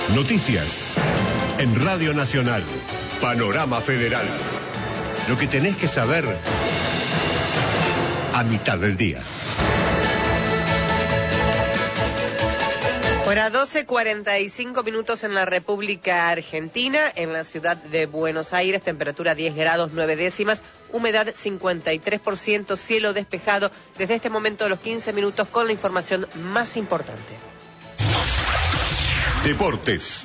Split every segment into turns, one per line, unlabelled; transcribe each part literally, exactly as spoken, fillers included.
Noticias en Radio Nacional. Panorama Federal. Lo que tenés que saber a mitad del día.
Hora doce, cuarenta y cinco minutos en la República Argentina, en la ciudad de Buenos Aires, temperatura diez grados nueve décimas, humedad cincuenta y tres por ciento, cielo despejado. Desde este momento los quince minutos con la información más importante.
Deportes.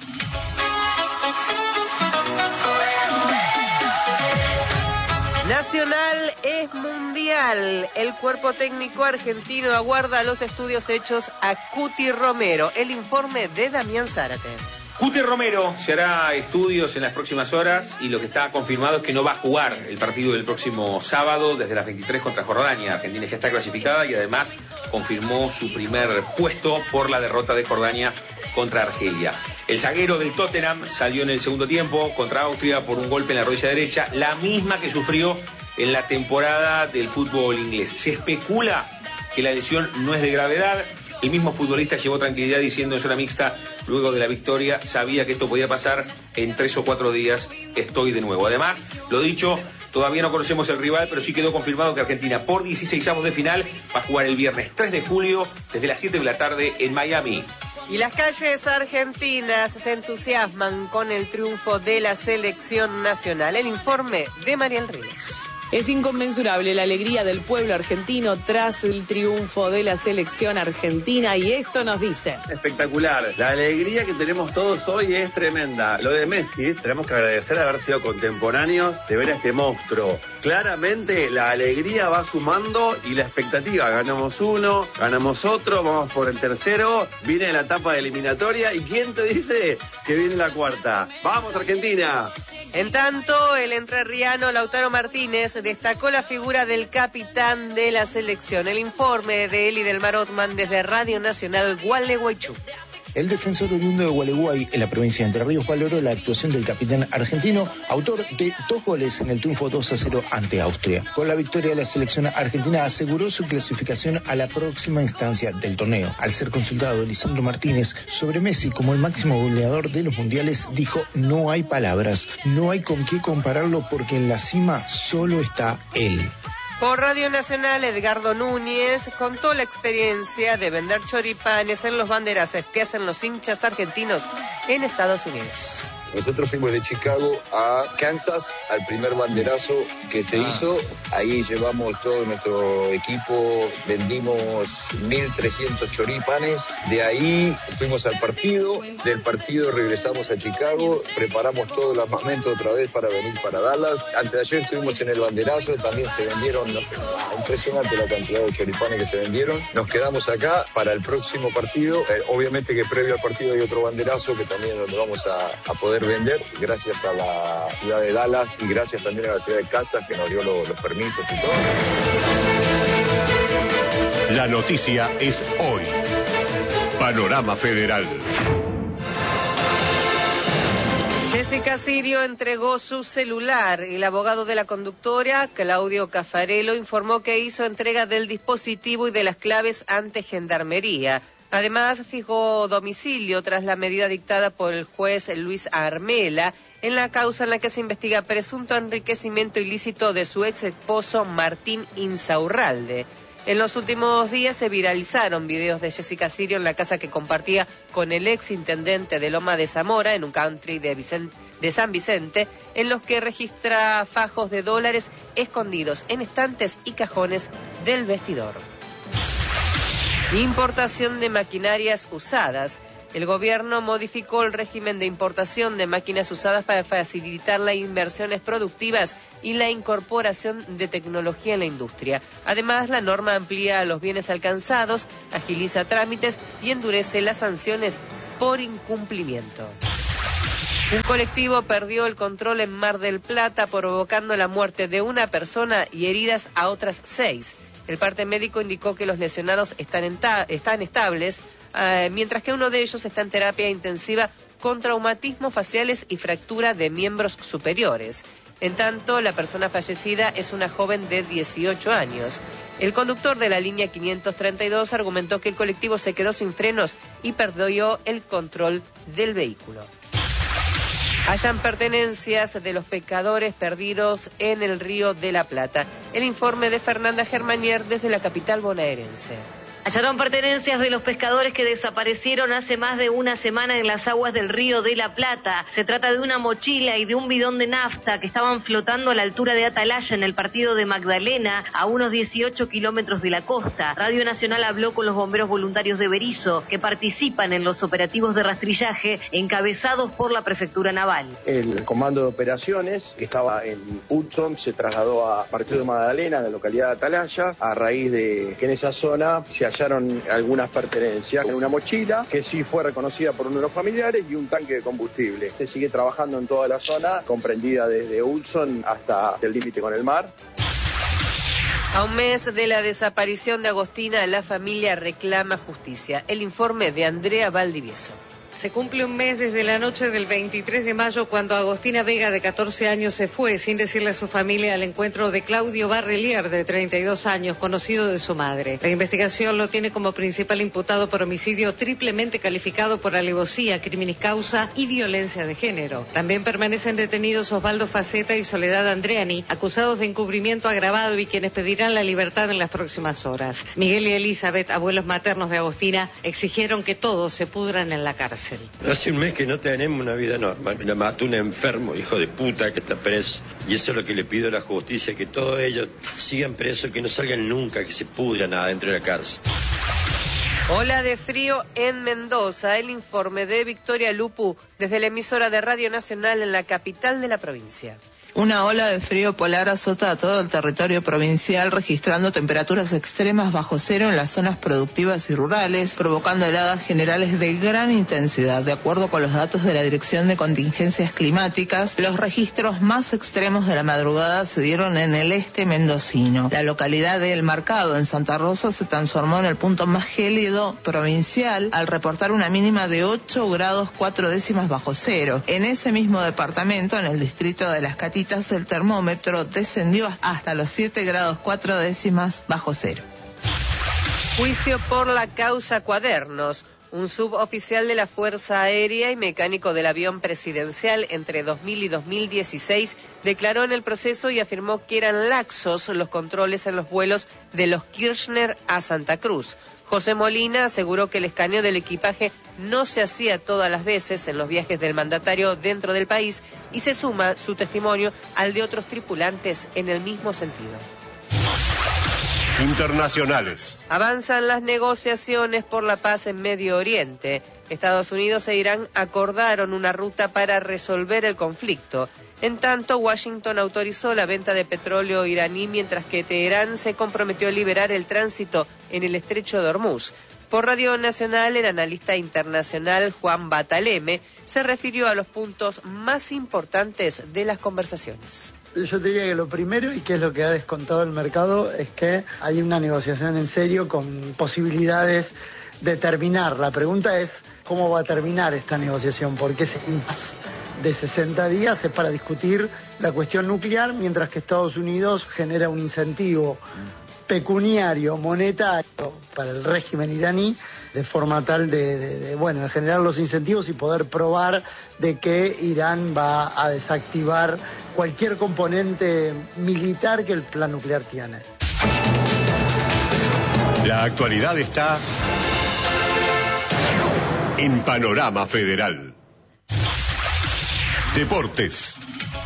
Nacional es mundial. El cuerpo técnico argentino aguarda los estudios hechos a Cuti Romero. El informe de Damián Zárate.
Cuti Romero se hará estudios en las próximas horas y lo que está confirmado es que no va a jugar el partido del próximo sábado desde las veintitrés contra Jordania. Argentina ya está clasificada y además confirmó su primer puesto por la derrota de Jordania contra Argelia. El zaguero del Tottenham salió en el segundo tiempo contra Austria por un golpe en la rodilla derecha, la misma que sufrió en la temporada del fútbol inglés. Se especula que la lesión no es de gravedad. El mismo futbolista llevó tranquilidad diciendo en zona mixta, luego de la victoria, sabía que esto podía pasar, en tres o cuatro días estoy de nuevo. Además, lo dicho, todavía no conocemos el rival, pero sí quedó confirmado que Argentina por dieciseisavos de final va a jugar el viernes tres de julio desde las siete de la tarde en Miami.
Y las calles argentinas se entusiasman con el triunfo de la selección nacional. El informe de Mariel Ríos.
Es inconmensurable la alegría del pueblo argentino tras el triunfo de la selección argentina y esto nos dice.
Espectacular. La alegría que tenemos todos hoy es tremenda. Lo de Messi, tenemos que agradecer haber sido contemporáneos de ver a este monstruo. Claramente la alegría va sumando y la expectativa. Ganamos uno, ganamos otro, vamos por el tercero, viene la etapa de eliminatoria y ¿quién te dice que viene la cuarta? ¡Vamos, Argentina!
En tanto, el entrerriano Lautaro Martínez destacó la figura del capitán de la selección. El informe de Eli del Mar Othman desde Radio Nacional Gualeguaychú.
El defensor oriundo de Gualeguay, en la provincia de Entre Ríos, valoró la actuación del capitán argentino, autor de dos goles en el triunfo dos a cero ante Austria. Con la victoria, la selección argentina aseguró su clasificación a la próxima instancia del torneo. Al ser consultado Lisandro Martínez sobre Messi como el máximo goleador de los mundiales, dijo: no hay palabras, no hay con qué compararlo porque en la cima solo está él.
Por Radio Nacional, Edgardo Núñez contó la experiencia de vender choripanes en los banderazos que hacen los hinchas argentinos en Estados Unidos.
Nosotros fuimos de Chicago a Kansas, al primer banderazo que se hizo. Ahí llevamos todo nuestro equipo, vendimos mil trescientos choripanes. De ahí fuimos al partido, del partido regresamos a Chicago, preparamos todo el armamento otra vez para venir para Dallas. Antes de ayer estuvimos en el banderazo, también se vendieron, no sé, impresionante la cantidad de choripanes que se vendieron. Nos quedamos acá para el próximo partido. Eh, obviamente que previo al partido hay otro banderazo que también donde vamos a, a poder vender, gracias a la ciudad de Dallas y gracias también a la ciudad de Kansas que nos dio los, los permisos y todo.
La noticia es hoy. Panorama Federal.
Jessica Sirio entregó su celular. El abogado de la conductora, Claudio Caffarello, informó que hizo entrega del dispositivo y de las claves ante Gendarmería. Además, fijó domicilio tras la medida dictada por el juez Luis Armela en la causa en la que se investiga presunto enriquecimiento ilícito de su ex esposo Martín Insaurralde. En los últimos días se viralizaron videos de Jessica Sirio en la casa que compartía con el ex intendente de Loma de Zamora, en un country de, Vicente, de San Vicente, en los que registra fajos de dólares escondidos en estantes y cajones del vestidor. Importación de maquinarias usadas. El gobierno modificó el régimen de importación de máquinas usadas para facilitar las inversiones productivas y la incorporación de tecnología en la industria. Además, la norma amplía los bienes alcanzados, agiliza trámites y endurece las sanciones por incumplimiento. Un colectivo perdió el control en Mar del Plata, provocando la muerte de una persona y heridas a otras seis. El parte médico indicó que los lesionados están, en ta- están estables, eh, mientras que uno de ellos está en terapia intensiva con traumatismos faciales y fractura de miembros superiores. En tanto, la persona fallecida es una joven de dieciocho años. El conductor de la línea quinientos treinta y dos argumentó que el colectivo se quedó sin frenos y perdió el control del vehículo. Hallan pertenencias de los pescadores perdidos en el Río de la Plata. El informe de Fernanda Germanier desde la capital bonaerense.
Hallaron pertenencias de los pescadores que desaparecieron hace más de una semana en las aguas del Río de la Plata. Se trata de una mochila y de un bidón de nafta que estaban flotando a la altura de Atalaya en el partido de Magdalena, a unos dieciocho kilómetros de la costa. Radio Nacional habló con los bomberos voluntarios de Berisso, que participan en los operativos de rastrillaje encabezados por la Prefectura Naval.
El comando de operaciones, que estaba en Hudson, se trasladó a partido de Magdalena, a la localidad de Atalaya, a raíz de que en esa zona se hallaron algunas pertenencias en una mochila que sí fue reconocida por uno de los familiares y un tanque de combustible. Se sigue trabajando en toda la zona, comprendida desde Hudson hasta el límite con el mar.
A un mes de la desaparición de Agostina, la familia reclama justicia. El informe de Andrea Valdivieso.
Se cumple un mes desde la noche del veintitrés de mayo cuando Agostina Vega, de catorce años, se fue sin decirle a su familia al encuentro de Claudio Barrelier, de treinta y dos años, conocido de su madre. La investigación lo tiene como principal imputado por homicidio triplemente calificado por alevosía, criminis causa y violencia de género. También permanecen detenidos Osvaldo Faceta y Soledad Andreani, acusados de encubrimiento agravado y quienes pedirán la libertad en las próximas horas. Miguel y Elizabeth, abuelos maternos de Agostina, exigieron que todos se pudran en la cárcel.
Hace un mes que no tenemos una vida normal. Me la mató un enfermo, hijo de puta, que está preso. Y eso es lo que le pido a la justicia, que todos ellos sigan presos, que no salgan nunca, que se pudran adentro de la cárcel.
Ola de frío en Mendoza. El informe de Victoria Lupu desde la emisora de Radio Nacional en la capital de la provincia.
Una ola de frío polar azota a todo el territorio provincial, registrando temperaturas extremas bajo cero en las zonas productivas y rurales, provocando heladas generales de gran intensidad. De acuerdo con los datos de la Dirección de Contingencias Climáticas, los registros más extremos de la madrugada se dieron en el este mendocino. La localidad de El Marcado, en Santa Rosa, se transformó en el punto más gélido provincial al reportar una mínima de ocho grados cuatro décimas bajo cero. En ese mismo departamento, en el distrito de Las Catitas, el termómetro descendió hasta los siete grados cuatro décimas bajo cero.
Juicio por la causa Cuadernos. Un suboficial de la Fuerza Aérea y mecánico del avión presidencial entre dos mil y dos mil dieciséis declaró en el proceso y afirmó que eran laxos los controles en los vuelos de los Kirchner a Santa Cruz. José Molina aseguró que el escaneo del equipaje no se hacía todas las veces en los viajes del mandatario dentro del país y se suma su testimonio al de otros tripulantes en el mismo sentido.
Internacionales.
Avanzan las negociaciones por la paz en Medio Oriente. Estados Unidos e Irán acordaron una ruta para resolver el conflicto. En tanto, Washington autorizó la venta de petróleo iraní, mientras que Teherán se comprometió a liberar el tránsito en el estrecho de Hormuz. Por Radio Nacional, el analista internacional Juan Bataleme se refirió a los puntos más importantes de las conversaciones.
Yo te diría que lo primero, y que es lo que ha descontado el mercado, es que hay una negociación en serio con posibilidades de terminar. La pregunta es cómo va a terminar esta negociación, porque ese impasse de sesenta días es para discutir la cuestión nuclear, mientras que Estados Unidos genera un incentivo pecuniario, monetario para el régimen iraní, de forma tal de, de, de, bueno, de generar los incentivos y poder probar de que Irán va a desactivar cualquier componente militar que el plan nuclear tiene.
La actualidad está en Panorama Federal. Deportes.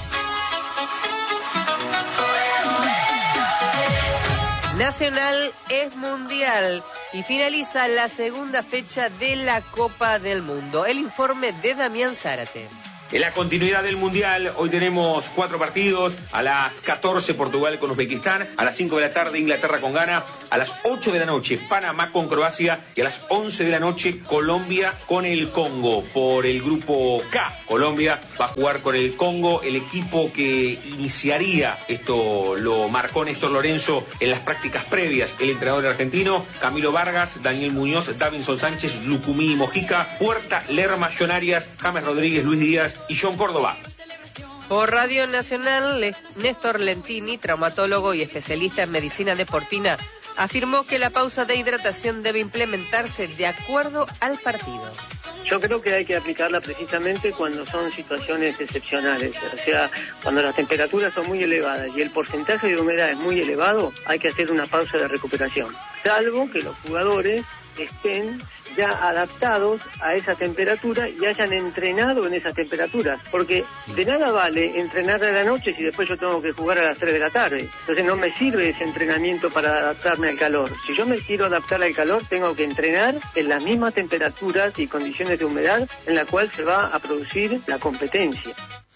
Nacional es mundial y finaliza la segunda fecha de la Copa del Mundo. El informe de Damián Zárate.
En la continuidad del Mundial, hoy tenemos cuatro partidos. A las catorce, Portugal con Uzbekistán. A las cinco de la tarde, Inglaterra con Ghana. A las ocho de la noche, Panamá con Croacia. Y a las once de la noche, Colombia con el Congo. Por el grupo K, Colombia va a jugar con el Congo. El equipo que iniciaría, esto lo marcó Néstor Lorenzo en las prácticas previas. El entrenador argentino, Camilo Vargas, Daniel Muñoz, Davinson Sánchez, Lucumí Mojica, Puerta, Lerma, John Arias, James Rodríguez, Luis Díaz y John Córdoba.
Por Radio Nacional, Le- Néstor Lentini, traumatólogo y especialista en medicina deportiva, afirmó que la pausa de hidratación debe implementarse de acuerdo al partido.
Yo creo que hay que aplicarla precisamente cuando son situaciones excepcionales, o sea, cuando las temperaturas son muy elevadas y el porcentaje de humedad es muy elevado, hay que hacer una pausa de recuperación, salvo que los jugadores estén ya adaptados a esa temperatura y hayan entrenado en esa temperatura, porque de nada vale entrenar a la noche si después yo tengo que jugar a las tres de la tarde. Entonces no me sirve ese entrenamiento para adaptarme al calor. Si yo me quiero adaptar al calor, tengo que entrenar en las mismas temperaturas y condiciones de humedad en la cual se va a producir la competencia.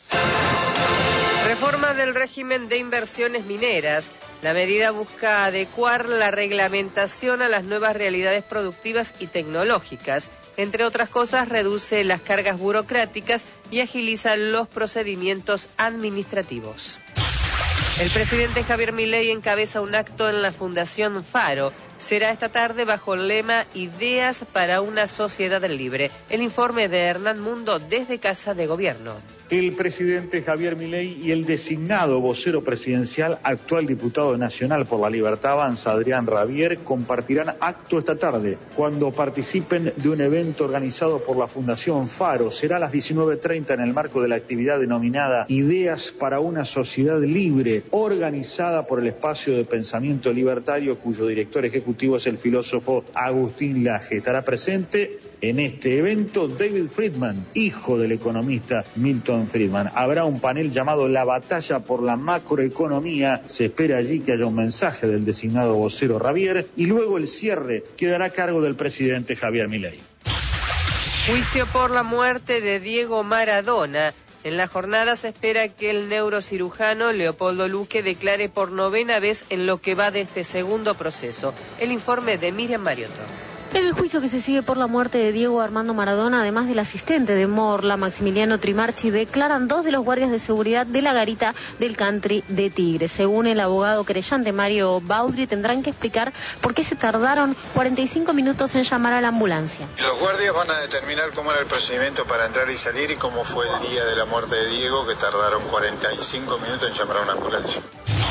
Reforma del régimen de inversiones mineras. La medida busca adecuar la reglamentación a las nuevas realidades productivas y tecnológicas. Entre otras cosas, reduce las cargas burocráticas y agiliza los procedimientos administrativos. El presidente Javier Milei encabeza un acto en la Fundación Faro. Será esta tarde bajo el lema Ideas para una sociedad libre. El informe de Hernán Mundo desde Casa de Gobierno.
El presidente Javier Milei y el designado vocero presidencial, actual diputado nacional por la Libertad Avanza, Adrián Rabier, compartirán acto esta tarde cuando participen de un evento organizado por la Fundación Faro. Será a las diecinueve treinta en el marco de la actividad denominada Ideas para una sociedad libre, organizada por el Espacio de Pensamiento Libertario, cuyo director ejecutivo es el filósofo Agustín Laje. Estará presente en este evento David Friedman, hijo del economista Milton Friedman. Habrá un panel llamado La Batalla por la Macroeconomía. Se espera allí que haya un mensaje del designado vocero Rabier y luego el cierre quedará a cargo del presidente Javier Milei.
Juicio por la muerte de Diego Maradona. En la jornada se espera que el neurocirujano Leopoldo Luque declare por novena vez en lo que va de este segundo proceso. El informe de Miriam Mariotto.
En el juicio que se sigue por la muerte de Diego Armando Maradona, además del asistente de Morla, Maximiliano Trimarchi, declaran dos de los guardias de seguridad de la garita del country de Tigre. Según el abogado querellante Mario Baudry, tendrán que explicar por qué se tardaron cuarenta y cinco minutos en llamar a la ambulancia.
Los guardias van a determinar cómo era el procedimiento para entrar y salir y cómo fue el día de la muerte de Diego, que tardaron cuarenta y cinco minutos en llamar a una ambulancia.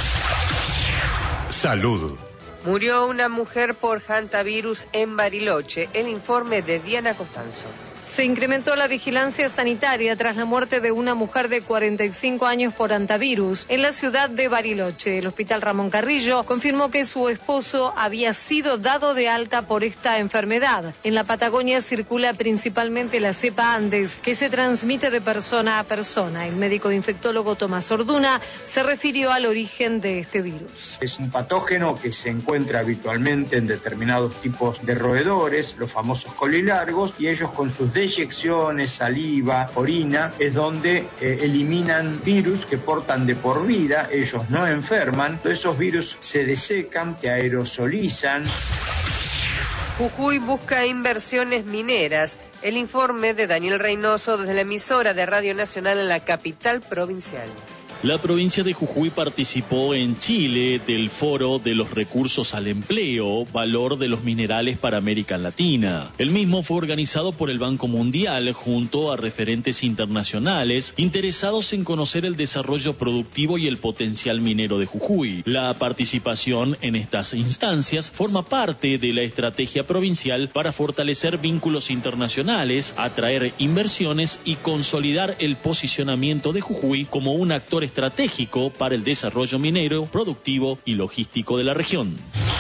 Salud.
Murió una mujer por hantavirus en Bariloche. El informe de Diana Costanzo.
Se incrementó la vigilancia sanitaria tras la muerte de una mujer de cuarenta y cinco años por hantavirus en la ciudad de Bariloche. El Hospital Ramón Carrillo confirmó que su esposo había sido dado de alta por esta enfermedad. En la Patagonia circula principalmente la cepa Andes, que se transmite de persona a persona. El médico infectólogo Tomás Orduna se refirió al origen de este virus.
Es un patógeno que se encuentra habitualmente en determinados tipos de roedores, los famosos colilargos, y ellos con sus deyecciones, saliva, orina, es donde eh, eliminan virus que portan de por vida. Ellos no enferman, esos virus se desecan, se aerosolizan.
Jujuy busca inversiones mineras. El informe de Daniel Reynoso desde la emisora de Radio Nacional en la capital provincial.
La provincia de Jujuy participó en Chile del Foro de los Recursos al Empleo, Valor de los Minerales para América Latina. El mismo fue organizado por el Banco Mundial junto a referentes internacionales interesados en conocer el desarrollo productivo y el potencial minero de Jujuy. La participación en estas instancias forma parte de la estrategia provincial para fortalecer vínculos internacionales, atraer inversiones y consolidar el posicionamiento de Jujuy como un actor estratégico para el desarrollo minero, productivo y logístico de la región.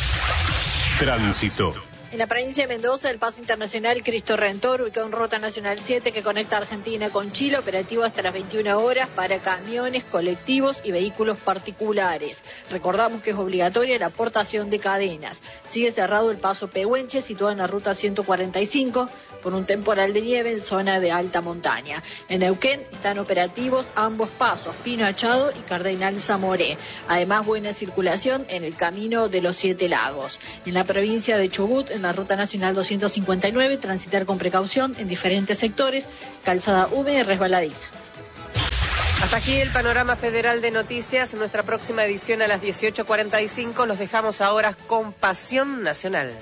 Tránsito.
En la provincia de Mendoza, el paso internacional Cristo Redentor, ubicado en Ruta Nacional siete, que conecta Argentina con Chile, operativo hasta las veintiuna horas para camiones, colectivos y vehículos particulares. Recordamos que es obligatoria la aportación de cadenas. Sigue cerrado el paso Pehuenche, situado en la Ruta ciento cuarenta y cinco, por un temporal de nieve en zona de alta montaña. En Neuquén están operativos ambos pasos, Pino Achado y Cardenal Zamoré. Además, buena circulación en el camino de los Siete Lagos. En la provincia de Chubut, en la Ruta Nacional doscientos cincuenta y nueve, transitar con precaución en diferentes sectores, calzada húmeda y resbaladiza.
Hasta aquí el panorama federal de noticias. Nuestra próxima edición a las dieciocho cuarenta y cinco. Los dejamos ahora con Pasión Nacional.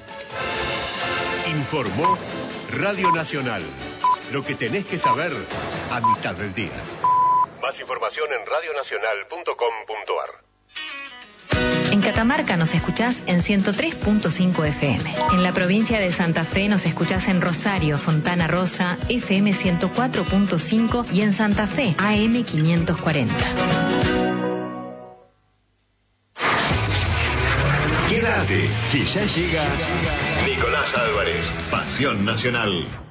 Informó Radio Nacional. Lo que tenés que saber a mitad del día. Más información en radio nacional punto com punto a r.
En Catamarca nos escuchás en ciento tres punto cinco F M. En la provincia de Santa Fe nos escuchás en Rosario, Fontana Rosa, F M ciento cuatro punto cinco y en Santa Fe, A M quinientos cuarenta.
Quédate, que ya llega Nicolás Álvarez, Pasión Nacional.